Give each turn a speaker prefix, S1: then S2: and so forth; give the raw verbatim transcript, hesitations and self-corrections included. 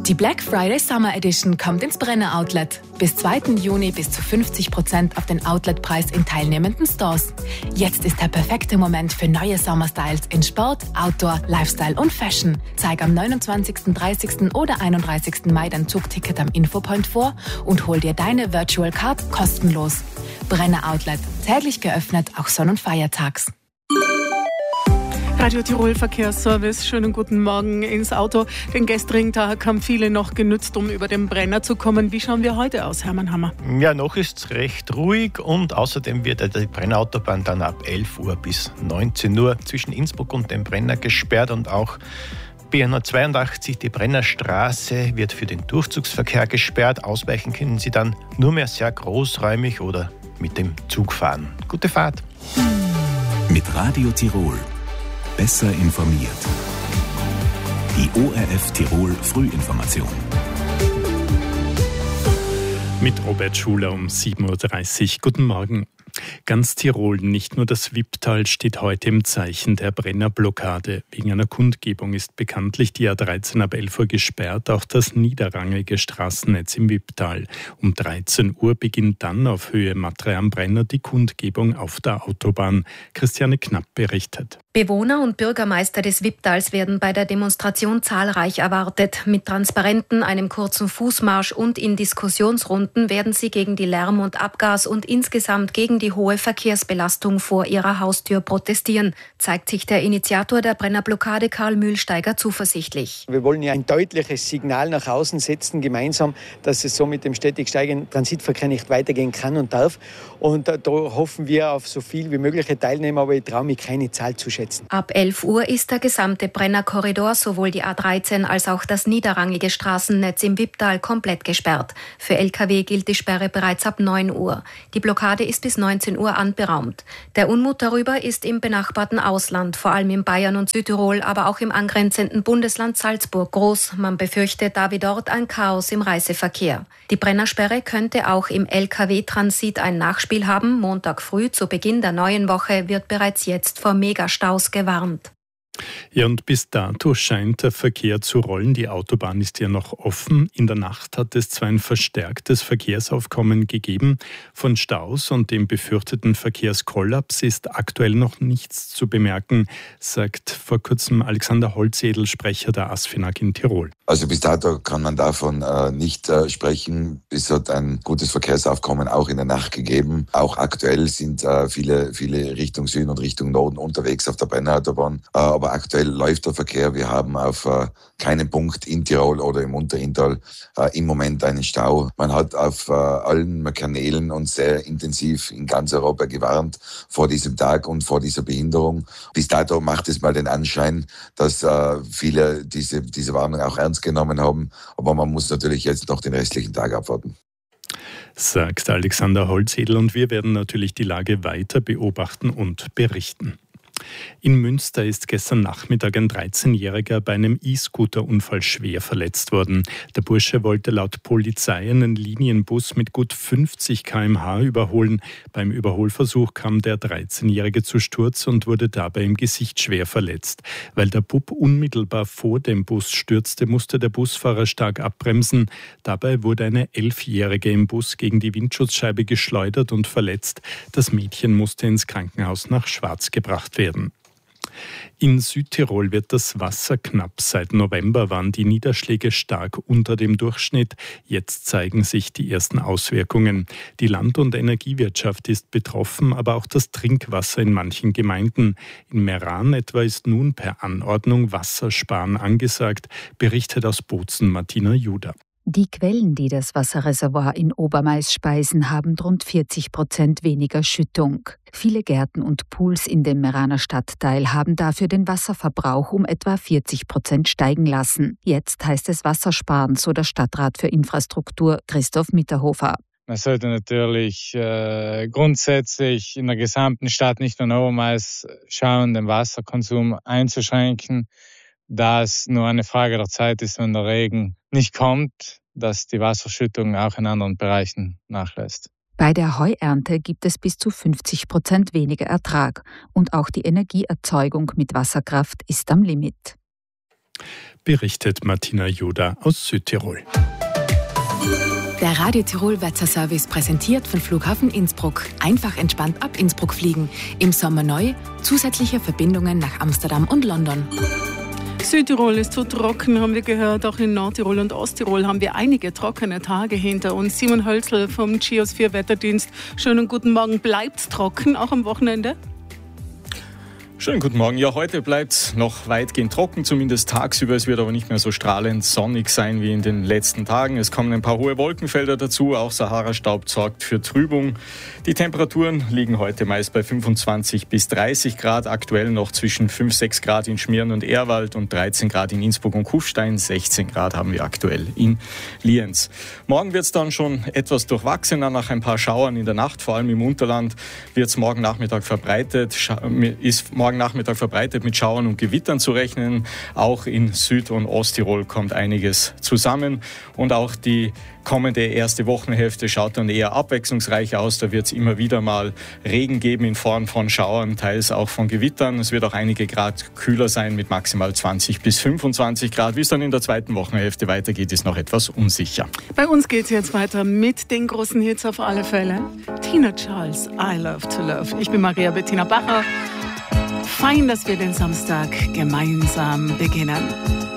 S1: Die Black Friday Summer Edition kommt ins Brenner Outlet. Bis zweiten Juni bis zu fünfzig Prozent auf den Outletpreis in teilnehmenden Stores. Jetzt ist der perfekte Moment für neue Summer-Styles in Sport, Outdoor, Lifestyle und Fashion. Zeig am neunundzwanzigsten, dreißigsten oder einunddreißigsten Mai dein Zugticket am Infopoint vor und hol dir deine Virtual Card kostenlos. Brenner Outlet. Täglich geöffnet, auch sonn- und feiertags.
S2: Radio Tirol Verkehrsservice, schönen guten Morgen ins Auto. Den gestrigen Tag haben viele noch genützt, um über den Brenner zu kommen. Wie schauen wir heute aus, Hermann Hammer?
S3: Ja, noch ist es recht ruhig und außerdem wird die Brennerautobahn dann ab elf Uhr bis neunzehn Uhr zwischen Innsbruck und dem Brenner gesperrt und auch B hundertzweiundachtzig, die Brennerstraße, wird für den Durchzugsverkehr gesperrt. Ausweichen können Sie dann nur mehr sehr großräumig oder mit dem Zug fahren. Gute Fahrt.
S4: Mit Radio Tirol. Besser informiert. Die O R F Tirol Frühinformation.
S5: Mit Robert Schuler um sieben Uhr dreißig. Guten Morgen. Ganz Tirol, nicht nur das Wipptal, steht heute im Zeichen der Brennerblockade. Wegen einer Kundgebung ist bekanntlich die A dreizehn ab elf Uhr gesperrt, auch das niederrangige Straßennetz im Wipptal. Um dreizehn Uhr beginnt dann auf Höhe Matre am Brenner die Kundgebung auf der Autobahn. Christiane Knapp berichtet.
S6: Bewohner und Bürgermeister des Wipptals werden bei der Demonstration zahlreich erwartet. Mit Transparenten, einem kurzen Fußmarsch und in Diskussionsrunden werden sie gegen die Lärm- und Abgas- und insgesamt gegen die hohe Verkehrsbelastung vor ihrer Haustür protestieren, zeigt sich der Initiator der Brennerblockade Karl Mühlsteiger zuversichtlich.
S7: Wir wollen ja ein deutliches Signal nach außen setzen, gemeinsam, dass es so mit dem stetig steigenden Transitverkehr nicht weitergehen kann und darf. Und da hoffen wir auf so viel wie mögliche Teilnehmer, aber ich traue mich keine Zahl zu schätzen.
S6: Ab elf Uhr ist der gesamte Brennerkorridor, sowohl die A dreizehn als auch das niederrangige Straßennetz im Wipptal komplett gesperrt. Für L K W gilt die Sperre bereits ab neun Uhr. Die Blockade ist bis neunzehn Uhr anberaumt. Der Unmut darüber ist im benachbarten Ausland, vor allem in Bayern und Südtirol, aber auch im angrenzenden Bundesland Salzburg groß. Man befürchtet da wie dort ein Chaos im Reiseverkehr. Die Brennersperre könnte auch im L K W-Transit ein Nachspiel haben. Montag früh zu Beginn der neuen Woche wird bereits jetzt vor Megastaus gewarnt.
S5: Ja, und bis dato scheint der Verkehr zu rollen. Die Autobahn ist ja noch offen. In der Nacht hat es zwar ein verstärktes Verkehrsaufkommen gegeben. Von Staus und dem befürchteten Verkehrskollaps ist aktuell noch nichts zu bemerken, sagt vor kurzem Alexander Holzedel, Sprecher der ASFINAG in Tirol.
S8: Also bis dato kann man davon äh, nicht äh, sprechen. Es hat ein gutes Verkehrsaufkommen auch in der Nacht gegeben. Auch aktuell sind äh, viele, viele Richtung Süden und Richtung Norden unterwegs auf der Brennerautobahn. Äh, aber aktuell läuft der Verkehr. Wir haben auf äh, keinem Punkt in Tirol oder im Unterinntal äh, im Moment einen Stau. Man hat auf äh, allen Kanälen und sehr intensiv in ganz Europa gewarnt vor diesem Tag und vor dieser Behinderung. Bis dato macht es mal den Anschein, dass äh, viele diese, diese Warnung auch ernst genommen haben. Aber man muss natürlich jetzt noch den restlichen Tag abwarten.
S5: Sagt Alexander Holzedel, und wir werden natürlich die Lage weiter beobachten und berichten. In Münster ist gestern Nachmittag ein dreizehnjähriger bei einem E-Scooter-Unfall schwer verletzt worden. Der Bursche wollte laut Polizei einen Linienbus mit gut fünfzig Kilometer pro Stunde überholen. Beim Überholversuch kam der dreizehnjährige zu Sturz und wurde dabei im Gesicht schwer verletzt. Weil der Bub unmittelbar vor dem Bus stürzte, musste der Busfahrer stark abbremsen. Dabei wurde eine elfjährige im Bus gegen die Windschutzscheibe geschleudert und verletzt. Das Mädchen musste ins Krankenhaus nach Schwarz gebracht werden. In Südtirol wird das Wasser knapp. Seit November waren die Niederschläge stark unter dem Durchschnitt. Jetzt zeigen sich die ersten Auswirkungen. Die Land- und Energiewirtschaft ist betroffen, aber auch das Trinkwasser in manchen Gemeinden. In Meran etwa ist nun per Anordnung Wassersparen angesagt, berichtet aus Bozen Martina Juda.
S9: Die Quellen, die das Wasserreservoir in Obermais speisen, haben rund vierzig Prozent weniger Schüttung. Viele Gärten und Pools in dem Meraner Stadtteil haben dafür den Wasserverbrauch um etwa vierzig Prozent steigen lassen. Jetzt heißt es Wassersparen, so der Stadtrat für Infrastruktur Christoph Mitterhofer.
S10: Man sollte natürlich äh, grundsätzlich in der gesamten Stadt, nicht nur in Obermais, schauen, den Wasserkonsum einzuschränken. Da es nur eine Frage der Zeit ist, wenn der Regen nicht kommt, dass die Wasserschüttung auch in anderen Bereichen nachlässt.
S9: Bei der Heuernte gibt es bis zu fünfzig Prozent weniger Ertrag und auch die Energieerzeugung mit Wasserkraft ist am Limit.
S5: Berichtet Martina Joda aus Südtirol.
S1: Der Radio Tirol Wetterservice präsentiert von Flughafen Innsbruck. Einfach entspannt ab Innsbruck fliegen. Im Sommer neu, zusätzliche Verbindungen nach Amsterdam und London.
S2: Südtirol ist zu trocken, haben wir gehört. Auch in Nordtirol und Osttirol haben wir einige trockene Tage hinter uns. Simon Hölzl vom Geosphere Wetterdienst. Schönen guten Morgen. Bleibt's trocken, auch am Wochenende?
S11: Schönen guten Morgen. Ja, heute bleibt es noch weitgehend trocken, zumindest tagsüber. Es wird aber nicht mehr so strahlend sonnig sein wie in den letzten Tagen. Es kommen ein paar hohe Wolkenfelder dazu. Auch Sahara-Staub sorgt für Trübung. Die Temperaturen liegen heute meist bei fünfundzwanzig bis dreißig Grad. Aktuell noch zwischen fünf, sechs Grad in Schmirn und Ehrwald und dreizehn Grad in Innsbruck und Kufstein. sechzehn Grad haben wir aktuell in Lienz. Morgen wird es dann schon etwas durchwachsener nach ein paar Schauern in der Nacht. Vor allem im Unterland wird es morgen Nachmittag verbreitet. Ist morgen Nachmittag verbreitet mit Schauern und Gewittern zu rechnen. Auch in Süd- und Osttirol kommt einiges zusammen. Und auch die kommende erste Wochenhälfte schaut dann eher abwechslungsreich aus. Da wird es immer wieder mal Regen geben in Form von Schauern, teils auch von Gewittern. Es wird auch einige Grad kühler sein mit maximal zwanzig bis fünfundzwanzig Grad. Wie es dann in der zweiten Wochenhälfte weitergeht, ist noch etwas unsicher.
S2: Bei uns geht es jetzt weiter mit den großen Hits auf alle Fälle. Tina Charles, I Love to Love. Ich bin Maria Bettina Bacher. Fein, dass wir den Samstag gemeinsam beginnen.